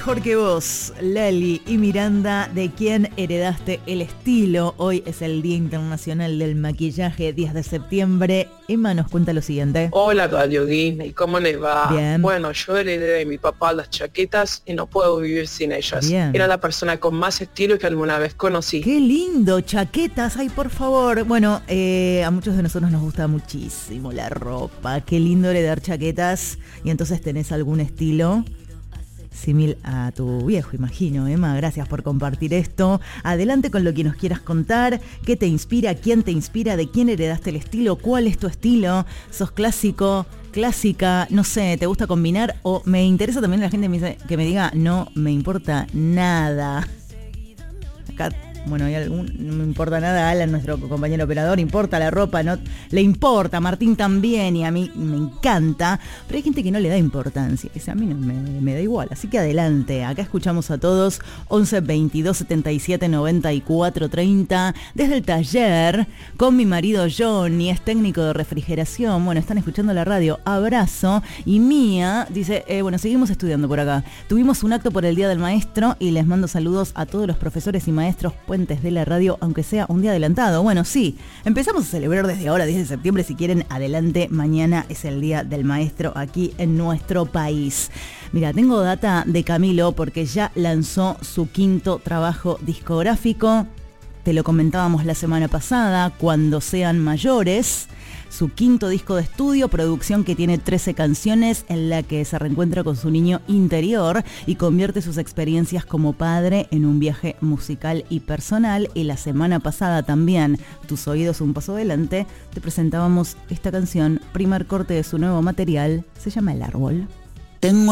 mejor que vos, Lali y Miranda, ¿de quién heredaste el estilo? Hoy es el Día Internacional del Maquillaje, 10 de septiembre. Emma nos cuenta lo siguiente. Hola Radio Disney, ¿cómo le va? Bien. Bueno, yo heredé de mi papá las chaquetas y no puedo vivir sin ellas. Bien. Era la persona con más estilo que alguna vez conocí. ¡Qué lindo! Chaquetas, ay, por favor. Bueno, a muchos de nosotros nos gusta muchísimo la ropa. Qué lindo heredar chaquetas. Y entonces tenés algún estilo símil a tu viejo, imagino. Emma, gracias por compartir esto. Adelante con lo que nos quieras contar. ¿Qué te inspira? ¿Quién te inspira? ¿De quién heredaste el estilo? ¿Cuál es tu estilo? ¿Sos clásico? ¿Clásica? No sé, ¿te gusta combinar? O me interesa también la gente que me diga, no me importa nada. Acá, bueno, no me importa nada, Alan, nuestro compañero operador, importa la ropa, no le importa, Martín también, y a mí me encanta, pero hay gente que no le da importancia, a mí no, me da igual, así que adelante, acá escuchamos a todos, 11 22 77 94 30, desde el taller, con mi marido Johnny, es técnico de refrigeración, bueno, están escuchando la radio, abrazo, y Mía dice, bueno, seguimos estudiando por acá, tuvimos un acto por el Día del Maestro, y les mando saludos a todos los profesores y maestros puentes de la radio, aunque sea un día adelantado. Bueno, sí, empezamos a celebrar desde ahora, 10 de septiembre, si quieren, adelante, mañana es el Día del Maestro aquí en nuestro país. Mira, tengo data de Camilo porque ya lanzó su 5º trabajo discográfico, te lo comentábamos la semana pasada, Cuando sean mayores, su 5º disco de estudio, producción que tiene 13 canciones en la que se reencuentra con su niño interior y convierte sus experiencias como padre en un viaje musical y personal. Y la semana pasada también, Tus oídos un paso adelante, te presentábamos esta canción, primer corte de su nuevo material, se llama El árbol. Tengo